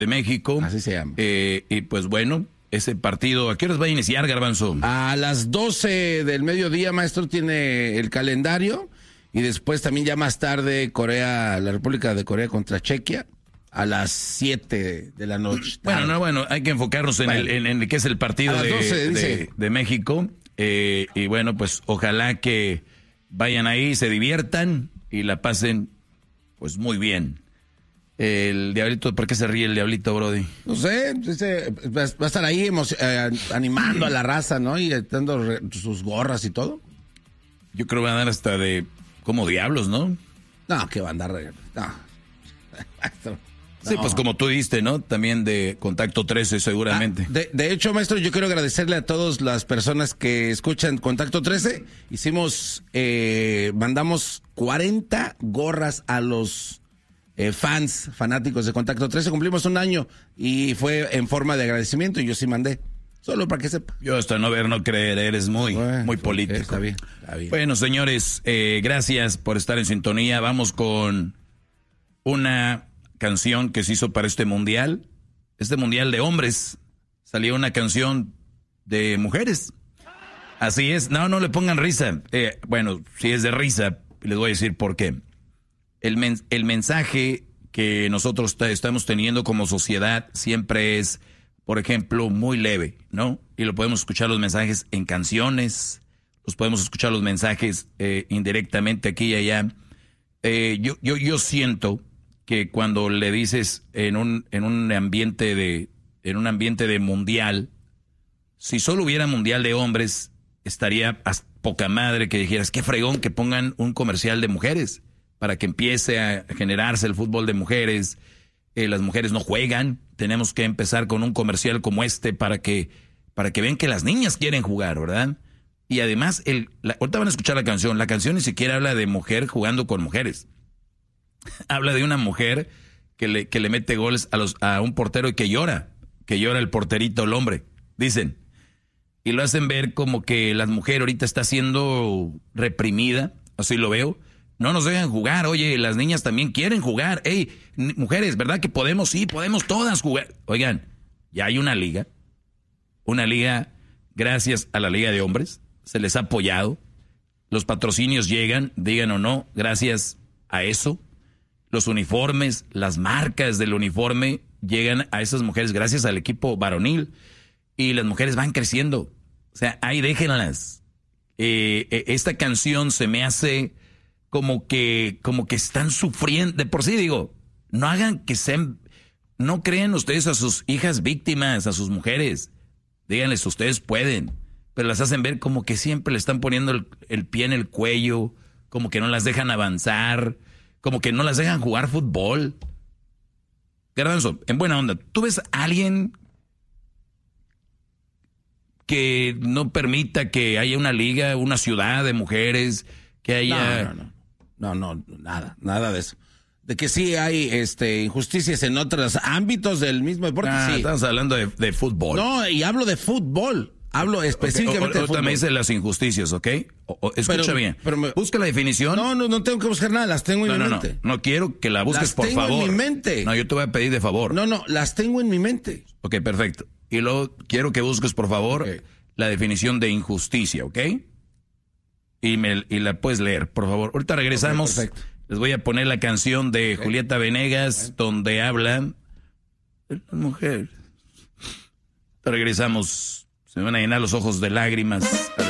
de México. Así se llama. Y pues bueno, ese partido, ¿a qué horas va a iniciar, Garbanzo? A las 12 del mediodía, maestro, tiene el calendario. Y después también ya más tarde la República de Corea contra Chequia a las 7 de la noche. Bueno, hay que enfocarnos en el que es el partido a las 12, de México. Y bueno, pues ojalá que vayan ahí, se diviertan y la pasen pues muy bien. El Diablito, ¿por qué se ríe el Diablito, Brody? No sé, va a estar ahí animando a la raza, ¿no? Y dando sus gorras y todo. Yo creo que van a dar hasta de como diablos, ¿no? No, que va a andar... No. Sí, pues como tú diste, ¿no? También de Contacto 13 seguramente. De hecho, maestro, yo quiero agradecerle a todas las personas que escuchan Contacto 13. Mandamos 40 gorras a los fanáticos de Contacto 13. Cumplimos un año y fue en forma de agradecimiento y yo sí mandé. Solo para que sepa. Yo hasta no ver, no creer, eres muy político. Está bien. Bueno, señores, gracias por estar en sintonía. Vamos con una canción que se hizo para este mundial de hombres. Salió una canción de mujeres. Así es, no le pongan risa. Bueno, si es de risa, les voy a decir por qué. El mensaje que nosotros estamos teniendo como sociedad siempre es, por ejemplo, muy leve, ¿no? Y lo podemos escuchar los mensajes en canciones, los podemos escuchar los mensajes indirectamente aquí y allá. Yo siento que cuando le dices en un ambiente de mundial, si solo hubiera mundial de hombres, estaría a poca madre que dijeras, qué fregón que pongan un comercial de mujeres para que empiece a generarse el fútbol de mujeres. Las mujeres no juegan, tenemos que empezar con un comercial como este para que vean que las niñas quieren jugar, ¿verdad? Y además, ahorita van a escuchar la canción ni siquiera habla de mujer jugando con mujeres. Habla de una mujer que le mete goles a un portero y que llora el porterito, el hombre, dicen. Y lo hacen ver como que la mujer ahorita está siendo reprimida, así lo veo. No nos dejan jugar, oye, las niñas también quieren jugar. Ey, mujeres, ¿verdad que podemos? Sí, podemos todas jugar. Oigan, ya hay una liga, gracias a la Liga de Hombres, se les ha apoyado. Los patrocinios llegan, digan o no, gracias a eso. Los uniformes, las marcas del uniforme llegan a esas mujeres gracias al equipo varonil. Y las mujeres van creciendo. O sea, ahí déjenlas. Esta canción se me hace como que están sufriendo. De por sí digo, no creen ustedes a sus hijas víctimas, a sus mujeres. Díganles, ustedes pueden. Pero las hacen ver como que siempre le están poniendo el pie en el cuello, como que no las dejan avanzar, como que no las dejan jugar fútbol. Garbanzo, en buena onda, ¿tú ves a alguien que no permita que haya una liga, una ciudad de mujeres, que haya... No, nada de eso. De que sí hay injusticias en otros ámbitos del mismo deporte, sí. Estamos hablando de fútbol. No, y hablo de fútbol. Hablo específicamente de fútbol. Me dice las injusticias, ¿ok? Escucha bien. Busca la definición. No tengo que buscar nada, las tengo en mi mente. No quiero que la busques, por favor. Las tengo en mi mente. No, yo te voy a pedir de favor. No, las tengo en mi mente. Ok, perfecto. Y luego quiero que busques, por favor, la definición de injusticia, ¿ok? Y la puedes leer, por favor. Ahorita regresamos. Okay, les voy a poner la canción de Julieta Venegas, donde habla de las mujeres. Regresamos. Se me van a llenar los ojos de lágrimas.